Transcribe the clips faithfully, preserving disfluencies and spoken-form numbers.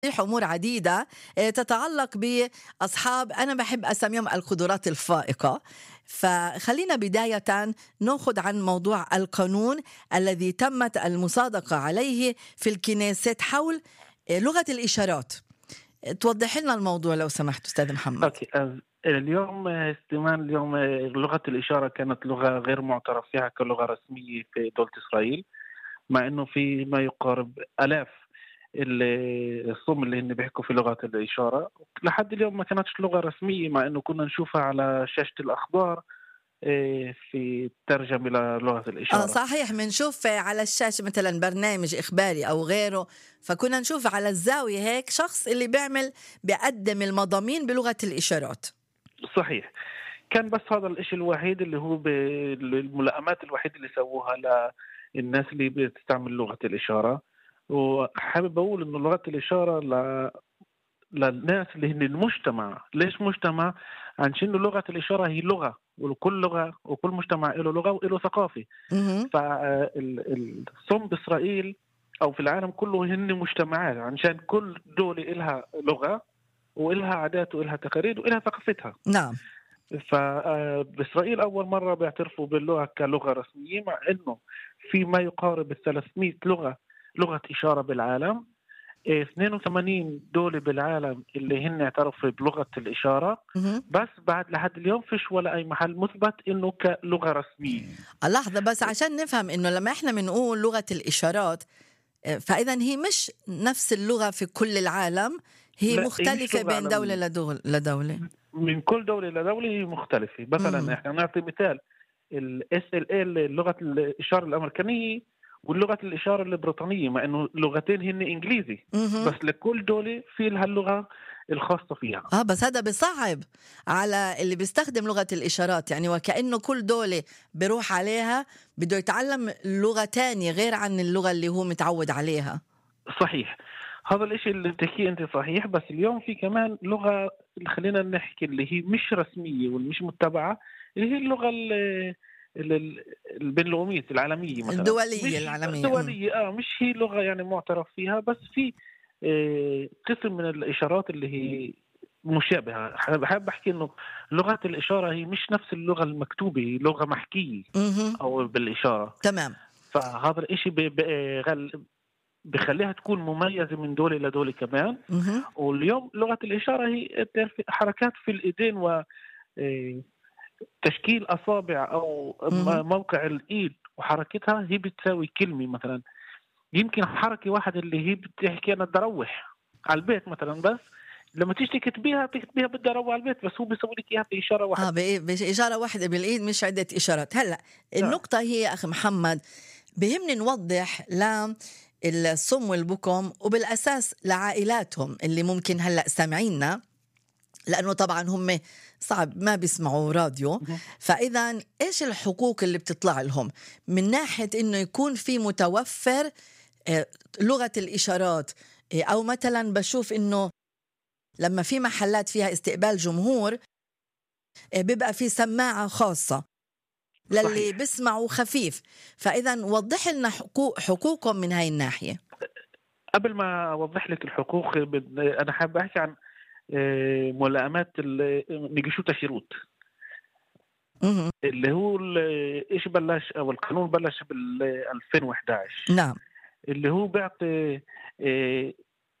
أمور عديدة آه، تتعلق بأصحاب أنا بحب أسميهم القدرات الفائقة. فخلينا بداية نأخذ عن موضوع القانون الذي تمت المصادقة عليه في الكنيست حول آه، لغة الإشارات. توضح لنا الموضوع لو سمحت أستاذ محمد. أوكي. أز- اليوم آه، استعمال اليوم آه، لغة الإشارة كانت لغة غير معترف فيها كلغة رسمية في دولة إسرائيل، مع إنه في ما يقارب آلاف ال- الصم اللي هن بيحكوا في لغة الإشارة. لحد اليوم ما كانتش لغة رسمية، مع إنه كنا نشوفها على شاشة الأخبار آه، في ترجمة للغة آه الإشارة. صحيح، بنشوف على الشاشة مثلا برنامج إخباري أو غيره، فكنا نشوف على الزاوية هيك شخص اللي بيعمل بيقدم المضامين بلغة الإشارات. صحيح. كان بس هذا الإشي الوحيد اللي هو ب- الملائمات الوحيدة اللي سووها للناس اللي بتستعمل لغة الإشارة. وحابب أقول إنه لغة الإشارة ل... للناس اللي هن المجتمع. ليش مجتمع؟ عشان لغة الإشارة هي لغة، وكل لغة وكل مجتمع له لغة وله ثقافة. مهم. فالصم بإسرائيل أو في العالم كله هن مجتمعات، عشان كل دولة إلها لغة وإلها عادات وإلها تقاليد وإلها ثقافتها. نعم. فبإسرائيل أول مرة بيعترفوا باللغة كلغة رسمية، مع أنه في ما يقارب ثلاثمئة لغة لغة إشارة بالعالم. إيه، اثنين وثمانين دولة بالعالم اللي هن اعترفوا بلغة الإشارة. مهم. بس بعد لحد اليوم فيش ولا أي محل مثبت إنه كلغة رسمية. لحظة بس عشان نفهم إنه لما إحنا بنقول لغة الإشارات آه، فإذا هي مش نفس اللغة في كل العالم، هي لا، هي مش مختلفة لغة بين دولة عالمية. لدول لدولة. من كل دولة لدولة هي مختلفة. مثلا مم. احنا نعطي مثال ال إس إل إيه لغة الإشارة الأمريكانية واللغة الإشارة البريطانية، مع إنه لغتين هن إنجليزي، مهم. بس لكل دولة في لها اللغة الخاصة فيها. اه بس هذا بصعب على اللي بيستخدم لغة الإشارات، يعني وكأنه كل دولة بيروح عليها بده يتعلم لغة تانية غير عن اللغة اللي هو متعود عليها. صحيح. هذا الإشي اللي بتحكيه أنت صحيح. بس اليوم في كمان لغة اللي خلينا نحكي اللي هي مش رسمية والمش متبعة، اللي هي اللغة ال- ال- ال- البينلغوية العالمية مثلا. الدولية مش العالمية. مم. دولية، اه مش هي لغة يعني معترف فيها، بس في آه، قسم من الإشارات اللي هي مشابهة. حابب حابب أحكي إنه لغة الإشارة هي مش نفس اللغة المكتوبة، هي لغة محكية مهم. أو بالإشارة. تمام. فهذا الإشي ب- ب- غل- بخليها تكون مميزة من دولة لدولة كمان. مهم. واليوم لغة الإشارة هي بتعرف حركات في الإيدين وتشكيل أصابع أو مهم. م- موقع الإيد وحركتها، هي بتساوي كلمة. مثلا يمكن حركة واحدة اللي هي بتحكي أنا بدي أروح على البيت مثلا، بس لما تيجي تكتبيها تكتبيها بدي أروح على البيت، بس هو بيسوي لك إياها بإشارة اه واحدة. بإيه- بإشارة واحدة بالإيد مش عدة إشارات. هلا نعم. النقطة هي يا أخي محمد، بهمني نوضح للصم والبكم وبالأساس لعائلاتهم اللي ممكن هلأ سامعيننا، لأنه طبعا هم صعب ما بيسمعوا راديو. مهم. فإذا إيش الحقوق اللي بتطلع لهم من ناحية إنه يكون في متوفر آه، لغة الإشارات؟ آه، أو مثلا بشوف إنه لما في محلات فيها استقبال جمهور آه، بيبقى في سماعة خاصة للي صحيح. بيسمعوا خفيف. فإذا وضح لنا حقوق حقوقهم من هاي الناحية. قبل ما أوضح لك الحقوق، بد- أنا حابب أحكي عن آه، ملائمات ال- نجيشوتا شيروت، مهم. اللي هو ال- ايش بلش او القانون بلش بال ألفين وإحدى عشر، نعم. اللي هو بيعطي آه،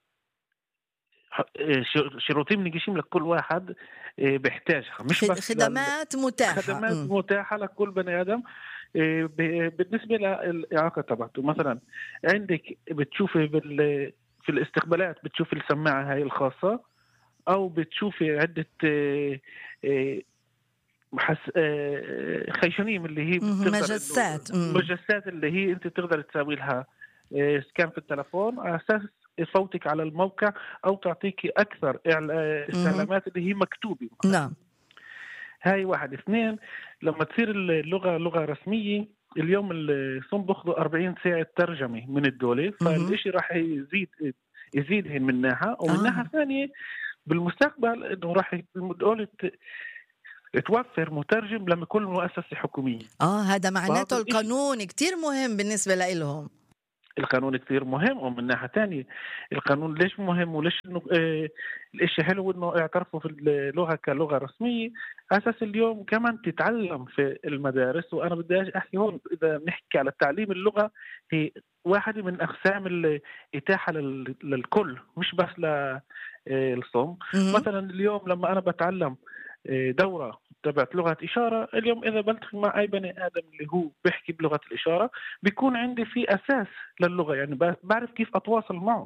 آه، شروطين نجيشين لكل واحد آه، بيحتاجها، مش خد- بس خدمات متاحة. للخدمات مم. متاحة لكل بني آدم. آه، ب- بالنسبة للإعاقة تبعته، مثلا عندك بتشوفي بال في الاستقبالات بتشوفي السماعة هاي الخاصة، أو بتشوفي عدة آه، آه، حس... آه، خيشانيم اللي هي مهم. بتقدر انه مجسات. مم. مجسات اللي هي انت تقدر تسوي لها آه، سكان في التلفون، على اساس يفوتك على الموقع او تعطيكي اكثر إعل- آه، مهم. استعلامات اللي هي مكتوبه مثلا. نعم. هاي واحد. اثنين، لما تصير اللغه لغه رسميه، اليوم الصم بياخذوا أربعين ساعه ترجمه من الدوله، مهم. فالشيء راح يزيد يزيدهن من ناحيه، ومن آه ناحيه ثانيه بالمستقبل انه راح الدوله توفر مترجم لما يكون مؤسسة حكومية. آه هذا فهذا معناته الإشي القانون كتير مهم بالنسبة لإلهم. القانون كثير مهم. ومن ناحية تانية القانون ليش مهم وليش إنه آه الإشي حلو إنه اعترفوا في اللغة كلغة رسمية، أساس اليوم كمان تتعلم في المدارس. وأنا بدي أحكي هون إذا بنحكي على تعليم اللغة، هي واحدة من أقسام الإتاحة لل- للكل مش بس للصم. مهم. مثلا اليوم لما أنا بتعلم آه، دورة تبعت لغة إشارة، اليوم إذا بلتقي مع أي بني آدم اللي هو بيحكي بلغة الإشارة بيكون عندي في أساس للغة، يعني ب- بعرف كيف أتواصل معه.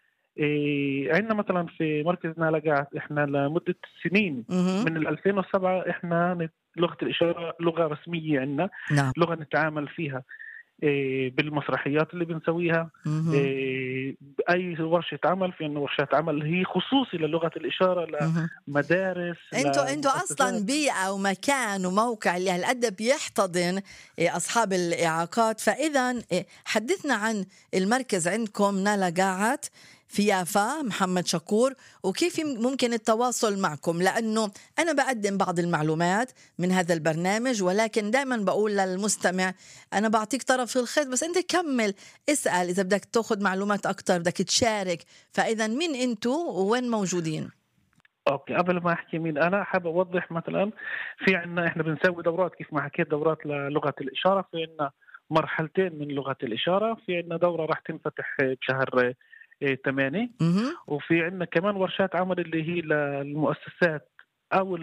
إيه عندنا مثلا في مركز نالجات إحنا لمدة سنين مهم. من ألفين وسبعة إحنا نت- لغة الإشارة لغة رسمية عندنا، نعم. لغة نتعامل فيها إيه بالمسرحيات اللي بنسويها. مهم. إيه بأي ورشة عمل، في عندنا ورشات عمل هي خصوصي للغة الإشارة مهم. لمدارس انتوا انتوا اصلا لمؤسسات. بيئه ومكان وموقع اللي هالقد بيحتضن إيه، اصحاب الاعاقات. فاذا إيه، حدثنا عن المركز عندكم نالا قاعات في يافا محمد شكور، وكيف يم- ممكن التواصل معكم، لانه انا بقدم بعض المعلومات من هذا البرنامج، ولكن دائما بقول للمستمع انا بعطيك طرف الخيط بس انت كمل اسال اذا بدك تاخذ معلومات اكثر بدك تشارك. فاذا مين انتوا ووين موجودين؟ اوكي، قبل ما احكي مين انا حابب اوضح. مثلا في عندنا احنا بنسوي دورات، كيف ما حكيت دورات للغه الاشاره. في عندنا مرحلتين من لغه الاشاره. في عندنا دوره راح تنفتح بشهر ثمانية، مهم. وفي عندنا كمان ورشات عمل اللي هي للمؤسسات او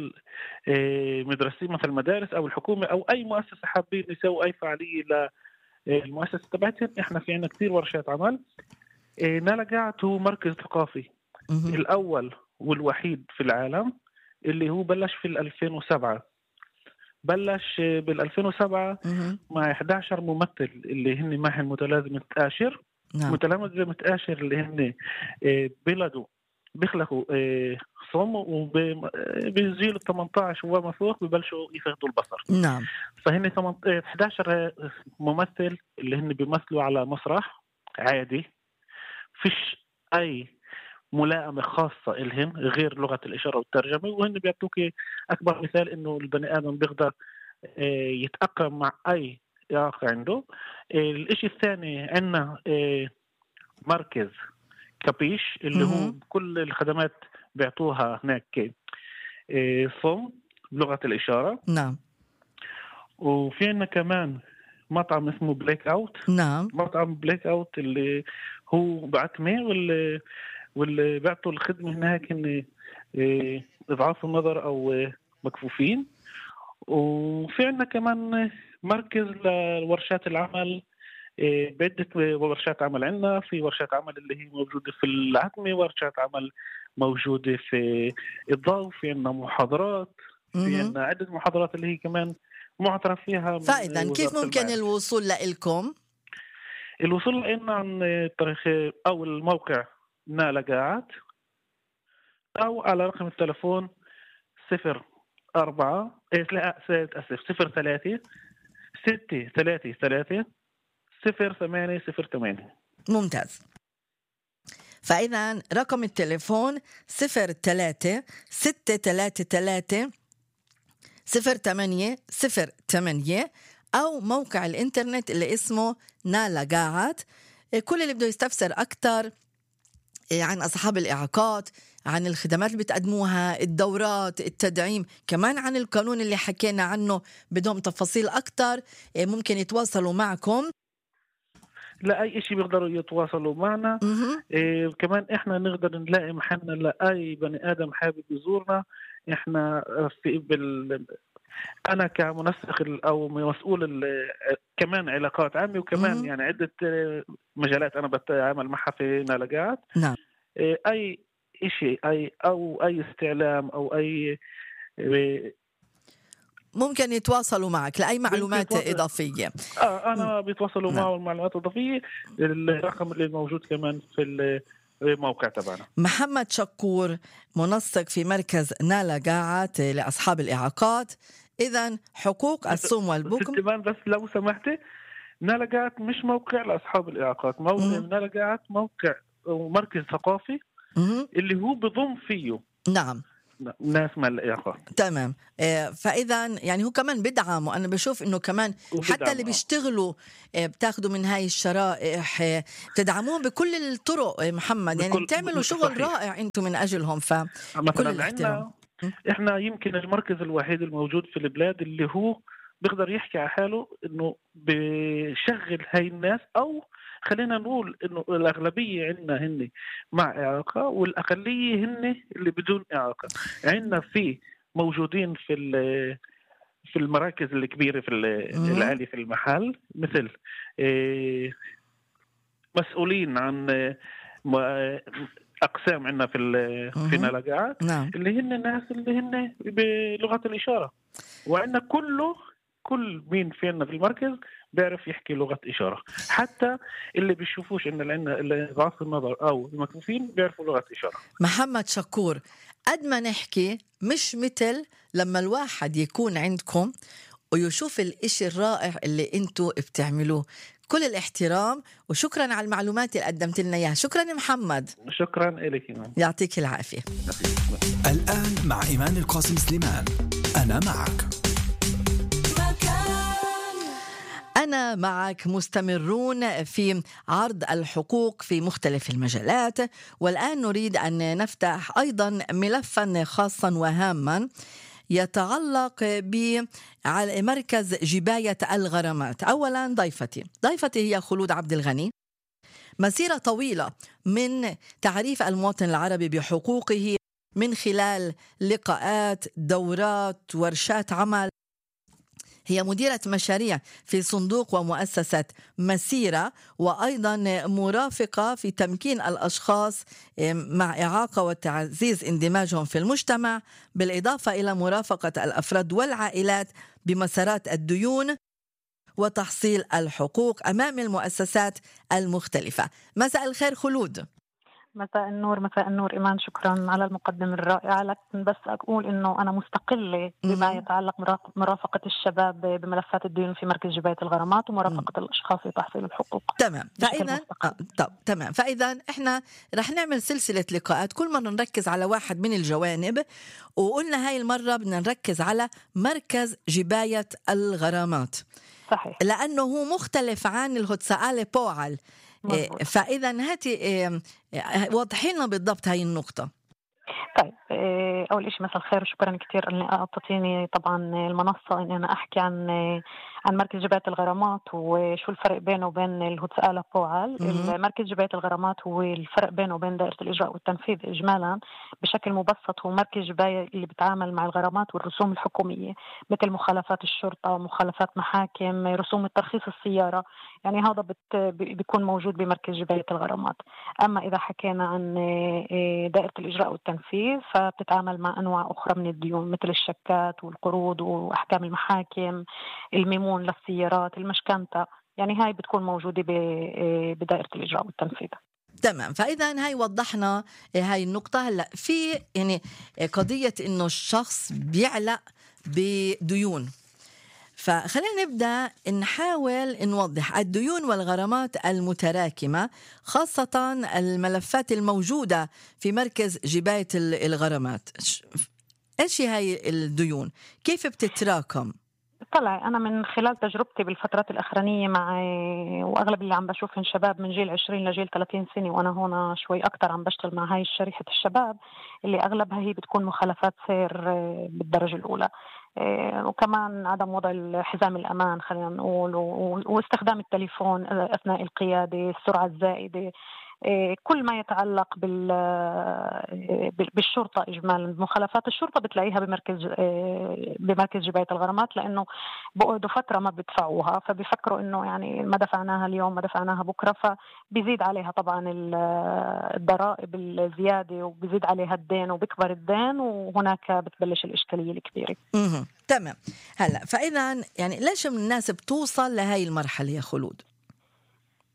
المدرسين مثل المدارس او الحكومه او اي مؤسسه حابين يسووا اي فعاليه للمؤسسه تبعتهم. احنا في عندنا كثير ورشات عمل. نالا قاعد هو مركز ثقافي مهم. الأول والوحيد في العالم اللي هو بلش في ألفين وسبعة. بلش بال ألفين وسبعة مهم. مع إحدى عشر ممثل اللي هن معهم متلازمة آشر. نعم. متلازمة آشر اللي هن آه، بلدوا بيخلقوا آه، صم، وبالجيل ال ثمانية عشر وما فوق ببلشوا يفقدوا البصر. نعم. فهن ثمانية- آه، إحدى عشر ممثل اللي هن بيمثلوا على مسرح عادي، فيش أي ملائمة خاصة إلهم غير لغة الإشارة والترجمة. وهن بيعطوك أكبر مثال إنه البني آدم بيقدر آه، يتأقلم مع أي إعاقة عنده. آه، الإشي الثاني عندنا آه، مركز كابيش اللي هو مهم. كل الخدمات بيعطوها هناك آه، صم بلغة الإشارة. نعم. وفي عندنا كمان مطعم اسمه بليك أوت. نعم. مطعم بليك أوت اللي هو بعتمة، واللي واللي بيعطوا الخدمة هناك إن إيه، إضعاف النظر أو إيه، مكفوفين. وفي عندنا كمان مركز لورشات العمل. إيه، بعدة ورشات عمل عندنا. في ورشات عمل اللي هي موجودة في العتمة، ورشات عمل موجودة في الضوء. في عندنا محاضرات، في مهم. عندنا عدة محاضرات اللي هي كمان معترف فيها من فإذا كيف وزارة ممكن المعرفة. الوصول لإلكم؟ الوصول لنا عن طريق أو الموقع نالا قاعات، أو على رقم التلفون صفر أربعة إيه لا أسف صفر ثلاثة ستة ثلاثة ثلاثة صفر ثمانية صفر ثمانية. ممتاز. فإذا رقم التليفون صفر ثلاثة ستة ثلاثة ثلاثة صفر ثمانية صفر ثمانية، أو موقع الإنترنت اللي اسمه نالا قاعات. كل اللي بده يستفسر أكتر عن أصحاب الإعاقات، عن الخدمات اللي بتقدموها، الدورات، التدعيم، كمان عن القانون اللي حكينا عنه، بدهم تفاصيل أكتر ممكن يتواصلوا معكم. لا أي شيء بيقدروا يتواصلوا معنا. مهم. إيه كمان إحنا نقدر نلاقي محلنا لأي بني آدم حابب يزورنا. إحنا في بال أنا كمنسق أو مسؤول ال- كمان علاقات عامة، وكمان مهم. يعني عدة مجالات أنا بتعامل معها في نالجات. نعم. اي شيء اي او اي استعلام او اي ممكن يتواصلوا معك لأي معلومات بيتواصل. إضافية. اه م- انا بيتواصلوا نعم. معه المعلومات الاضافيه. الرقم اللي موجود كمان في الموقع تبعنا. محمد شكور منسق في مركز نالا قاعات لأصحاب الإعاقات. إذن حقوق الصم والبكم. ست مان بس لو سمحتي، نالجات مش موقع لاصحاب الاعاقات. موقع مهم. نالجات موقع ومركز ثقافي مهم. اللي هو بضم فيه نعم. ناس مع الإعاقة. تمام. فإذا يعني هو كمان بدعم، وأنا بشوف إنه كمان حتى اللي بيشتغلوا بتاخدوا من هاي الشرائح بتدعموهم بكل الطرق محمد، يعني بتعملوا شغل صحيح. رائع أنتم من أجلهم، فكل الاحترام. إحنا يمكن المركز الوحيد الموجود في البلاد اللي هو بيقدر يحكي على حاله إنه بيشغل هاي الناس، أو خلينا نقول إنه الأغلبية عندنا هن مع إعاقة والأقلية هن اللي بدون إعاقة. عندنا في موجودين في في المراكز الكبيرة في العالية في المحل، مثل مسؤولين عن أقسام عندنا في في نلقات نعم. اللي هن الناس اللي هن بلغة الإشارة، وعندنا كله كل مين فينا في المركز بيعرف يحكي لغة إشارة، حتى اللي بيشوفوش إن اللي ضعف النظر أو المكفوفين بيعرفوا لغة إشارة. محمد شكور، قد ما نحكي مش مثل لما الواحد يكون عندكم ويشوف الإشي الرائع اللي انتوا بتعملوه. كل الاحترام وشكرا على المعلومات اللي قدمت لنا إياها. شكرا يا محمد. شكرا لك إيمان. يعطيك العافية. الآن مع إيمان القاسم سليمان، أنا معك. أنا معك مستمرون في عرض الحقوق في مختلف المجالات، والآن نريد أن نفتح أيضا ملفا خاصا وهاما يتعلق بمركز جباية الغرامات. أولا ضيفتي ضيفتي هي خلود عبد الغني، مسيرة طويلة من تعريف المواطن العربي بحقوقه من خلال لقاءات، دورات، ورشات عمل. هي مديرة مشاريع في صندوق ومؤسسة مسيرة، وأيضا مرافقة في تمكين الأشخاص مع إعاقة وتعزيز اندماجهم في المجتمع، بالإضافة إلى مرافقة الأفراد والعائلات بمسارات الديون وتحصيل الحقوق أمام المؤسسات المختلفة. مساء الخير خلود. مساء النور. مساء النور إيمان، شكرا على المقدمة الرائعة. لكن بس أقول إنه أنا مستقلة بما يتعلق مرافقة الشباب بملفات الديون في مركز جباية الغرامات ومرافقة مم. الأشخاص لتحصيل الحقوق. تمام. فإذا آه. طب تمام. فإذا إحنا رح نعمل سلسلة لقاءات كل مرة نركز على واحد من الجوانب، وقلنا هاي المرة بدنا نركز على مركز جباية الغرامات. صحيح. لأنه هو مختلف عن الهوتسالة بوعل. مزبوط. فإذا هاتي وضحي لنا بالضبط هاي النقطة. طيب، أول شيء مساء الخير وشكرا كثير أني أعطيتيني طبعا المنصة أن أنا أحكي عن عن مركز جباية الغرامات وشو الفرق بينه وبين الهوتسالة بوعل. مركز جباية الغرامات هو الفرق بينه وبين دائرة الإجراء والتنفيذ إجمالا بشكل مبسط، هو مركز جباية اللي بتعامل مع الغرامات والرسوم الحكومية مثل مخالفات الشرطة، مخالفات محاكم، رسوم الترخيص السيارة، يعني هذا بيكون موجود بمركز جباية الغرامات. أما إذا حكينا عن دائرة الإجراء والتنفيذ فبتتعامل مع أنواع أخرى من الديون مثل الشكات والقروض وأحكام المحاكم، الميمون للسيارات، المشكنتة، يعني هاي بتكون موجودة بدائرة الإجراء والتنفيذ. تمام. فإذا هاي وضحنا هاي النقطة. هلأ في يعني قضية إنه الشخص بيعلق بديون، فخلينا نبدأ نحاول نوضح الديون والغرامات المتراكمة، خاصة الملفات الموجودة في مركز جباية الغرامات. إيش هاي الديون؟ كيف بتتراكم؟ طلع أنا من خلال تجربتي بالفترات الأخرانية مع وأغلب اللي عم بشوفهم شباب من جيل عشرين لجيل ثلاثين سنة، وأنا هنا شوي أكتر عم بشتغل مع هاي الشريحة الشباب اللي أغلبها هي بتكون مخالفات سير بالدرجة الأولى، وكمان عدم وضع حزام الأمان خلينا نقول، واستخدام التليفون أثناء القيادة، السرعة الزائدة، كل ما يتعلق بالشرطة إجمالا. مخالفات الشرطة بتلاقيها بمركز بمركز جباية الغرامات، لأنه بقعدوا فترة ما بيدفعوها فبيفكروا إنه يعني ما دفعناها اليوم ما دفعناها بكرة، فبيزيد عليها طبعا الضرائب الزيادة وبيزيد عليها الدين وبيكبر الدين، وهناك بتبلش الإشكالية الكبيرة. امم تمام. هلا فإذا يعني ليش من الناس بتوصل لهاي المرحلة يا خلود؟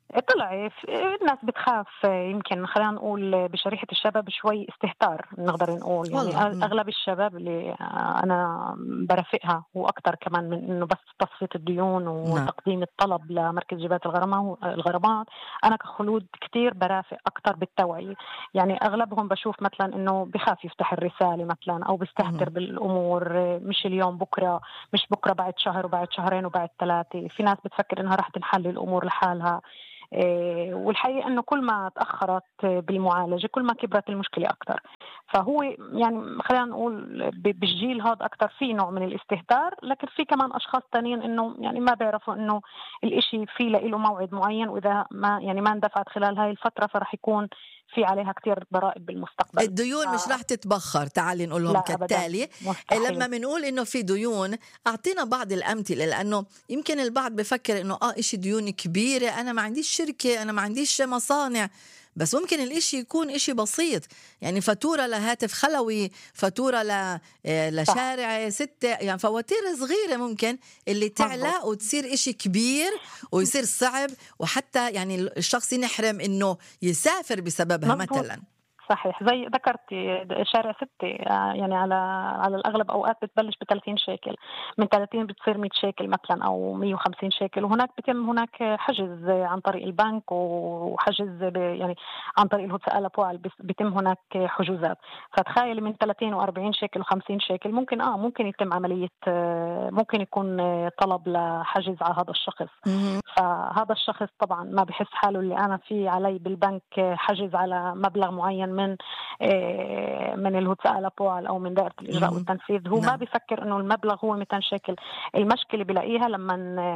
طلع الناس بتخاف، يمكن خلينا نقول بشريحة الشباب شوي استهتار نقدر نقول، يعني والله. أغلب الشباب اللي أنا برافقها وأكتر كمان من إنه بس تصفية الديون نعم. وتقديم الطلب لمركز جبات الغرامات الغرامات أنا كخلود كتير برافق أكتر بالتوعية. يعني أغلبهم بشوف مثلا إنه بخاف يفتح الرسالة مثلا أو بيستهتر مهم. بالأمور، مش اليوم بكرة، مش بكرة بعد شهر وبعد شهرين وبعد ثلاثة. في ناس بتفكر إنها راح تنحل الأمور لحالها، إيه، والحقيقة أنه كل ما تأخرت بالمعالجة كل ما كبرت المشكلة أكتر. فهو يعني خلينا نقول ب- بالجيل هذا أكتر في نوع من الاستهتار، لكن في كمان أشخاص تانيين إنه يعني ما بيعرفوا إنه الإشي فيه له موعد معين، وإذا ما يعني ما اندفعت خلال هاي الفترة فرح يكون في عليها كتير ضرائب بالمستقبل. الديون مش راح تتبخر. تعالي نقول لهم لا أبدا، كالتالي، مستحيل. لما بنقول انه في ديون اعطينا بعض الامثله، لانه يمكن البعض بفكر انه اه اشي ديون كبيره، انا ما عنديش شركه، انا ما عنديش مصانع، بس ممكن الاشي يكون اشي بسيط، يعني فاتوره لهاتف خلوي، فاتوره ل... آه، صح، لشارع ستة، يعني فواتير صغيره ممكن اللي تعلى مزبوط. وتصير اشي كبير ويصير صعب، وحتى يعني الشخص ينحرم انه يسافر بسببها مزبوط، مثلا. صحيح زي ذكرتي شارع ستة، آه، يعني على على الأغلب أوقات بتبلش ب ثلاثين شيكل، من ثلاثين بتصير مية شيكل مثلا أو مية وخمسين شيكل، وهناك بتم هناك حجز عن طريق البنك وحجز ب- يعني عن طريق الهوتساء لابوال بيتم هناك حجوزات. فتخيل من ثلاثين و40 شيكل و50 شيكل ممكن اه ممكن يتم عملية، آه، ممكن يكون آه، طلب لحجز على هذا الشخص. مهم. فهذا الشخص طبعا ما بحس حاله اللي أنا في علي بالبنك حجز على مبلغ معين من آه، من الهوتساء لابوال أو من دائرة الإجراء مهم. والتنفيذ، هو ما نعم. بيفكر إنه المبلغ هو مئتين شيكل. المشكلة بلاقيها لما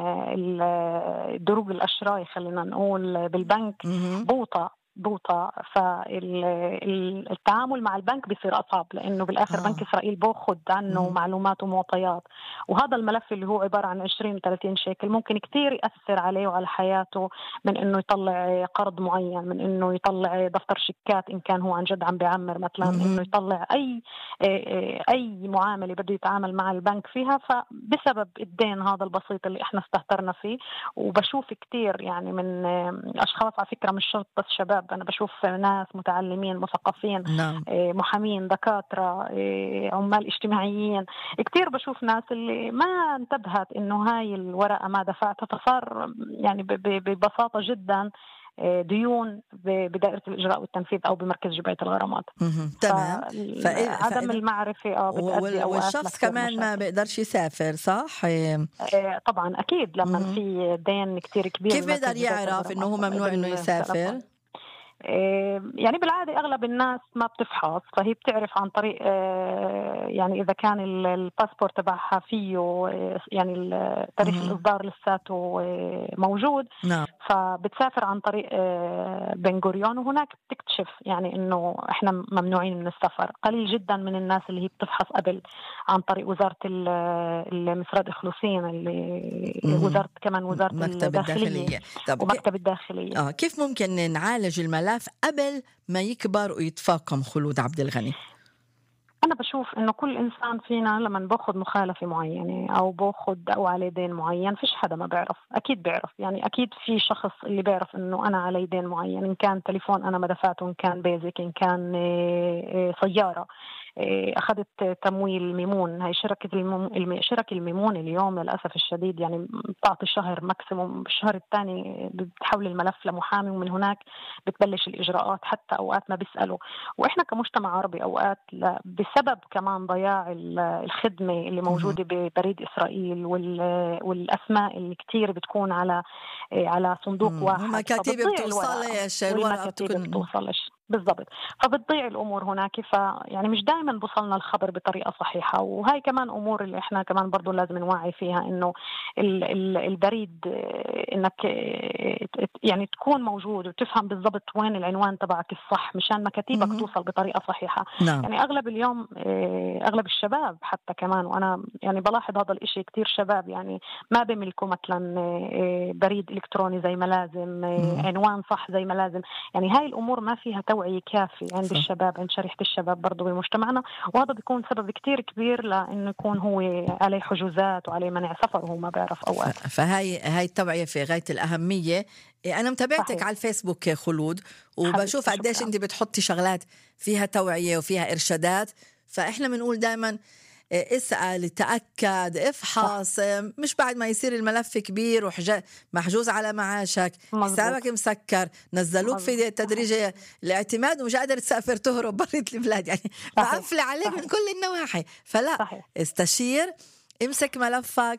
الدروج الأشراي خلينا نقول بالبنك مهم. بوطة بوطة، فالتعامل مع البنك بيصير أصعب، لأنه بالآخر بنك آه. إسرائيل بأخذ عنه مهم. معلومات ومعطيات، وهذا الملف اللي هو عبارة عن عشرين ثلاثين شيكل ممكن كتير يأثر عليه وعلى حياته، من إنه يطلع قرض معين، من إنه يطلع دفتر شيكات إن كان هو عن جد عم بيعمر مثلا، إنه مهم. يطلع أي أي معاملة بده يتعامل مع البنك فيها، فبسبب الدين هذا البسيط اللي إحنا استهترنا فيه. وبشوف كتير يعني من أشخاص، على فكرة مش شرط بس شباب، أنا بشوف ناس متعلمين مثقفين، نعم. محامين، دكاترة، عمال اجتماعيين، كتير بشوف ناس اللي ما انتبهت إنه هاي الورقة ما دفعتها، فصار يعني ببساطة جدا ديون بدائرة الإجراء والتنفيذ أو بمركز جباية الغرامات. مهم. تمام. فإذا فعدم فإذا المعرفة آه بتأدي وال- أوقات والشخص لكثير كمان ما مشاكل. بيقدرش يسافر، صح؟ إيه. آه، طبعا أكيد لما مهم. في دين كتير كبير كيف بمركز بيقدر جباية يعرف إنه الغرامات هو ممنوع إنه بالسلفات، يسافر؟ يعني بالعادة أغلب الناس ما بتفحص، فهي بتعرف عن طريق يعني إذا كان الباسبور تبعها فيه يعني تاريخ مهم. الإصدار لساته موجود، نعم. فبتسافر عن طريق بن غوريون، وهناك بتكتشف يعني إنه إحنا ممنوعين من السفر. قليل جدا من الناس اللي هي بتفحص قبل عن طريق وزارة المسراد إخلوصين، اللي مهم. وزارة كمان وزارة مكتب الداخلية الداخلية. طب ك... ومكتب الداخلية. آه كيف ممكن نعالج الملف قبل ما يكبر ويتفاقم، خلود عبد الغني؟ أنا بشوف إنه كل إنسان فينا لما باخد مخالفة معينة أو باخد أو عليه دين معين، فيش حدا ما بيعرف، أكيد بيعرف، يعني أكيد في شخص اللي بيعرف إنه أنا علي دين معين، إن كان تليفون أنا ما دفعته، إن كان بيزك، إن كان سيارة أخذت تمويل ميمون. هاي شركة المم... شركة الميمون اليوم للأسف الشديد يعني بتعطي شهر ماكسيموم، الشهر الثاني بتحول الملف لمحامي، ومن هناك بتبلش الإجراءات، حتى أوقات ما بيسألوا. وإحنا كمجتمع عربي أوقات بسبب كمان ضياع الخدمة اللي موجودة ببريد إسرائيل والأسماء اللي كتير بتكون على على صندوق واحد، ومكاتب بتوصلش الورقة بتكون بتوصلش بالضبط، فبتضيع الأمور هناك. فيعني مش دائما بوصلنا الخبر بطريقة صحيحة، وهاي كمان أمور اللي إحنا كمان برضو لازم نوعي فيها، إنه ال ال البريد إنك يعني تكون موجود وتفهم بالضبط وين العنوان تبعك الصح مشان مكاتبك توصل بطريقة صحيحة. نعم. يعني أغلب اليوم أغلب الشباب حتى كمان، وأنا يعني بلاحظ هذا الإشي كتير، شباب يعني ما بيملكوا مثلا بريد إلكتروني زي ما لازم، عنوان صح زي ما لازم، يعني هاي الأمور ما فيها توعية توعية كافي عند صح. الشباب، عند شريحة الشباب برضو بمجتمعنا، وهذا بيكون سبب كتير كبير لأنه يكون هو عليه حجوزات وعليه منع سفر وهو ما بيعرف أوقات. فهاي هاي التوعية في غاية الأهمية. أنا متابعتك صحيح. على الفيسبوك يا خلود، وبشوف قديش أنت بتحطي شغلات فيها توعية وفيها إرشادات. فإحنا بنقول دائما اسأل، تأكد، افحص، مش بعد ما يصير الملف كبير ومحجوز على معاشك، حسابك مسكر، نزلوك مزبوط. في تدريج الاعتماد ومش قادر تسافر تهرب بريت البلاد، يعني مقفل عليك من كل النواحي. فلا صحيح. استشير، امسك ملفك،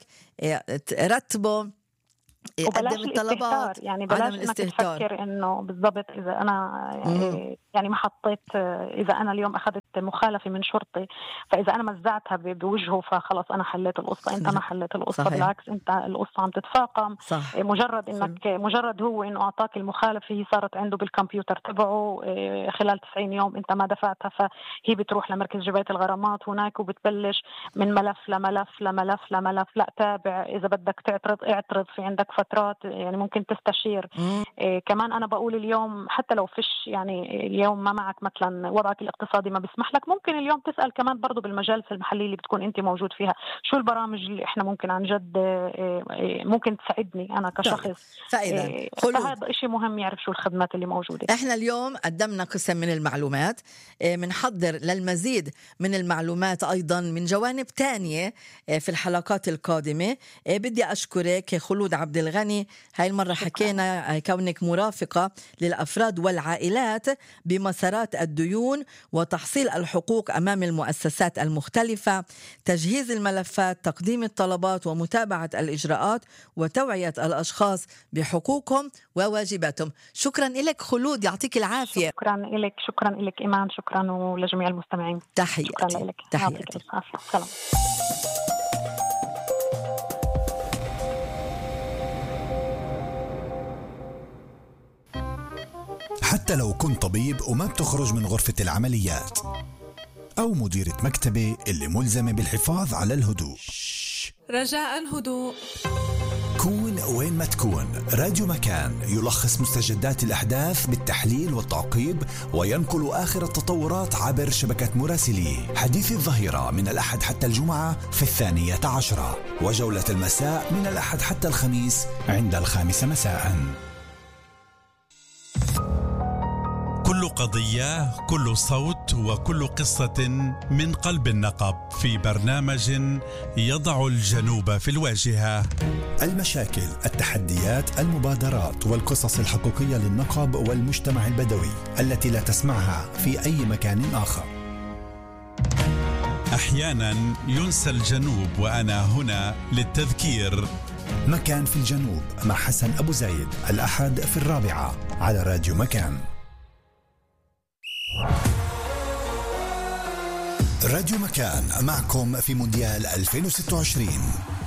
رتبه، وبلاش الطلبات، يعني بلاش انك تفكر انه بالضبط اذا انا يعني, يعني ما حطيت، اذا انا اليوم اخذت مخالفه من شرطي فاذا انا مزعتها بوجهه فخلص انا حليت القصه. انت ما حليت القصه، بالعكس انت القصه عم تتفاقم. صح. مجرد انك صح. مجرد هو انه اعطاك المخالفه هي صارت عنده بالكمبيوتر تبعه خلال تسعين يوم انت ما دفعتها، فهي بتروح لمركز جباية الغرامات هناك وبتبلش من ملف لملف لملف لملف. لا تابع، اذا بدك تعترض اعترض، في عندك فترات يعني ممكن تستشير. إيه كمان أنا بقول اليوم حتى لو فيش يعني اليوم ما معك مثلا وضعك الاقتصادي ما بيسمح لك، ممكن اليوم تسأل كمان برضو بالمجالس المحلية اللي بتكون أنت موجود فيها شو البرامج اللي إحنا ممكن عن جد إيه ممكن تساعدني أنا كشخص. فإذا إيه فهذا إشي مهم يعرف شو الخدمات اللي موجودة. إحنا اليوم قدمنا قسم من المعلومات، بنحضر للمزيد من المعلومات أيضا من جوانب تانية في الحلقات القادمة. بدي أشكرك خلود عبد الغني. هاي المرة حكينا كونك مرافقة للأفراد والعائلات بمسارات الديون وتحصيل الحقوق أمام المؤسسات المختلفة، تجهيز الملفات، تقديم الطلبات ومتابعة الإجراءات وتوعية الأشخاص بحقوقهم وواجباتهم. شكرا لك خلود، يعطيك العافية. شكرا لك، شكرا لك إيمان، شكرا ولجميع المستمعين. تحياتي. شكرا لك. تحياتي. سلام. حتى لو كنت طبيب وما بتخرج من غرفة العمليات، أو مديرة مكتبة اللي ملزمة بالحفاظ على الهدوء، رجاء هدوء. كون وين ما تكون، راديو مكان يلخص مستجدات الأحداث بالتحليل والتعقيب وينقل آخر التطورات عبر شبكة مراسليه. حديث الظهيرة من الأحد حتى الجمعة في الثانية عشرة، وجولة المساء من الأحد حتى الخميس عند الخامسة مساءً. كل قضية، كل صوت، وكل قصة من قلب النقب في برنامج يضع الجنوب في الواجهة. المشاكل، التحديات، المبادرات والقصص الحقيقية للنقب والمجتمع البدوي التي لا تسمعها في أي مكان آخر. أحيانا ينسى الجنوب وأنا هنا للتذكير. مكان في الجنوب مع حسن أبو زايد، الأحد في الرابعة على راديو مكان. راديو مكان معكم في مونديال ألفين وستة وعشرين.